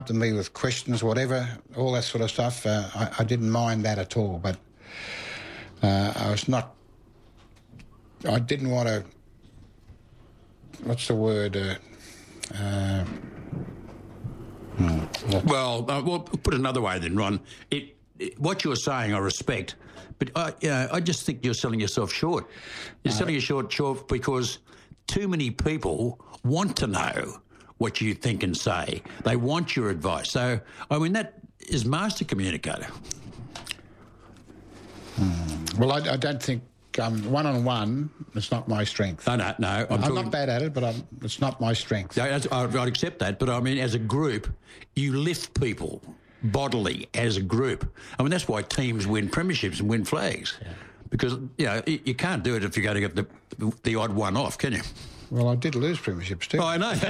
to me with questions, whatever, all that sort of stuff. I didn't mind that at all, but I didn't want to, what's the word? Well, we'll put it another way then, Ron. What you're saying, I respect, but I just think you're selling yourself short. You're selling yourself short because too many people want to know what you think and say. They want your advice. So, I mean, that is master communicator. Well, I don't think one-on-one, it's not my strength. No. I'm not bad at it, but it's not my strength. I'd accept that, but I mean, as a group, you lift people bodily as a group. I mean, that's why teams win premierships and win flags. Yeah. Because, you can't do it if you're going to get the odd one off, can you? Well, I did lose premierships too. Oh, I know.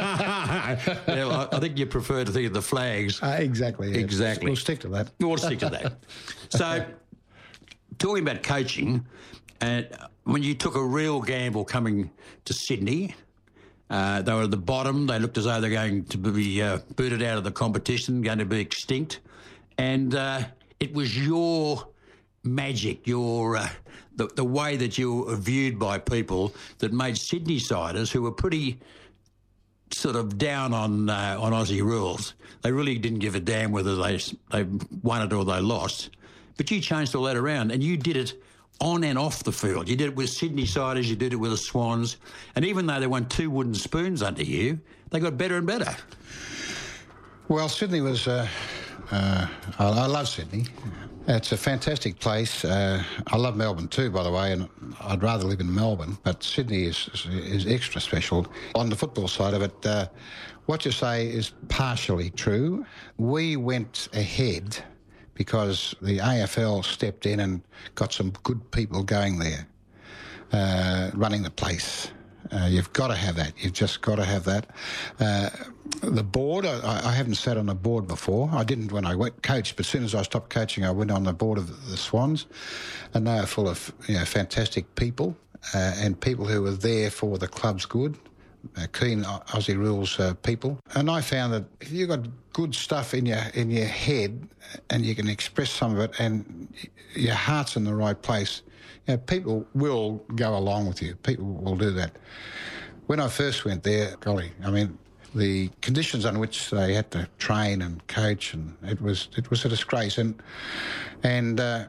I think you prefer to think of the flags. Exactly. Yeah. Exactly. We'll stick to that. We'll stick to that. So, talking about coaching, and when you took a real gamble coming to Sydney, they were at the bottom. They looked as though they're going to be booted out of the competition, going to be extinct. And it was your magic, your the way that you were viewed by people that made Sydney-siders, who were pretty sort of down on Aussie rules. They really didn't give a damn whether they won it or they lost. But you changed all that around, and you did it on and off the field. You did it with Sydney-siders, you did it with the Swans, and even though they won 2 wooden spoons under you, they got better and better. Well, Sydney was... I love Sydney. It's a fantastic place. I love Melbourne too, by the way, and I'd rather live in Melbourne, but Sydney is extra special. On the football side of it, what you say is partially true. We went ahead because the AFL stepped in and got some good people going there, running the place. You've got to have that. You've just got to have that. The board, I haven't sat on a board before. I didn't when I coached, but as soon as I stopped coaching, I went on the board of the Swans, and they are full of fantastic people and people who are there for the club's good. Keen Aussie rules people, and I found that if you've got good stuff in your head and you can express some of it, and your heart's in the right place, people will go along with you. People will do that. When I first went there, golly, I mean, the conditions on which they had to train and coach, and it was a disgrace. And the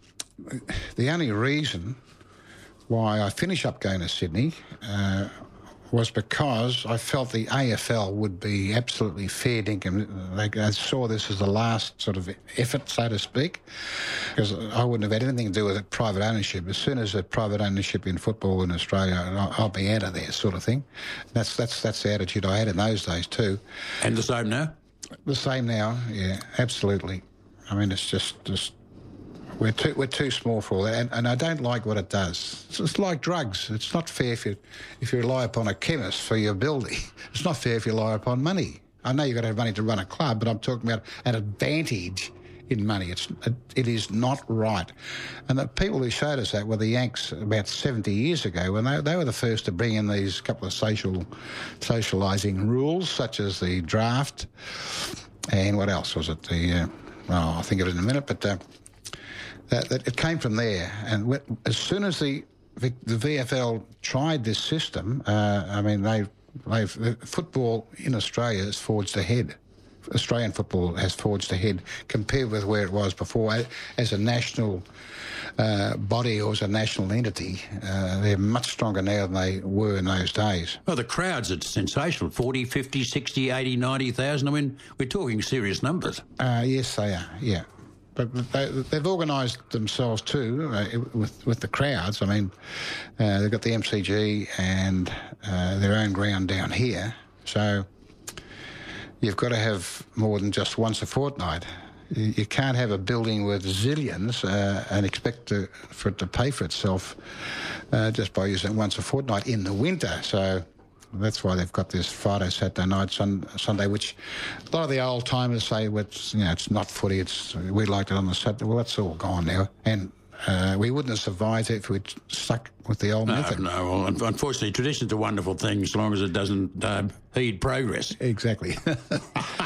only reason why I finished up going to Sydney was because I felt the AFL would be absolutely fair dinkum. I saw this as the last sort of effort, so to speak, because I wouldn't have had anything to do with it, private ownership. As soon as there's private ownership in football in Australia, I'll be out of there, sort of thing. That's the attitude I had in those days too. And the same now? The same now, yeah, absolutely. I mean, it's just we're too small for all that, and I don't like what it does. It's like drugs. It's not fair if you rely upon a chemist for your ability. It's not fair if you rely upon money. I know you've got to have money to run a club, but I'm talking about an advantage in money. It is not right. And the people who showed us that were the Yanks about 70 years ago, when they were the first to bring in these couple of socialising rules, such as the draft, and what else was it? I'll think of it in a minute, but... That it came from there, and as soon as the VFL tried this system, I mean, football in Australia has forged ahead. Australian football has forged ahead compared with where it was before. As a national body or as a national entity, they're much stronger now than they were in those days. Well, the crowds are sensational, 40, 50, 60, 80, 90,000. I mean, we're talking serious numbers. Yes, they are, yeah. But they've organised themselves too with the crowds. I mean, they've got the MCG and their own ground down here. So you've got to have more than just once a fortnight. You can't have a building with zillions and expect for it to pay for itself just by using it once a fortnight in the winter. So that's why they've got this Friday, Saturday night, Sunday, which a lot of the old timers say, it's not footy. We liked it on the Saturday. Well, that's all gone now, and we wouldn't have survived if we'd stuck with the old method. No. Well, unfortunately, tradition's a wonderful thing as long as it doesn't heed progress. Exactly.